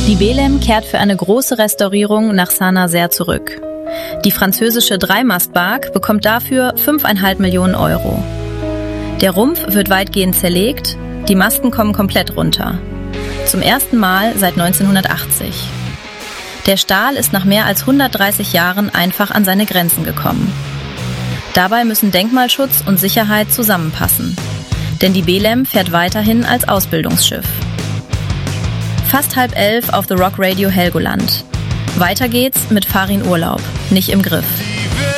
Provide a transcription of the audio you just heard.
Die Belem kehrt für eine große Restaurierung nach Saint-Nazaire zurück. Die französische Dreimastbark bekommt dafür 5,5 Millionen Euro. Der Rumpf wird weitgehend zerlegt, die Masten kommen komplett runter. Zum ersten Mal seit 1980. Der Stahl ist nach mehr als 130 Jahren einfach an seine Grenzen gekommen. Dabei müssen Denkmalschutz und Sicherheit zusammenpassen. Denn die Belem fährt weiterhin als Ausbildungsschiff. Fast 10:30 auf The Rock Radio Helgoland. Weiter geht's mit Farin Urlaub, nicht im Griff.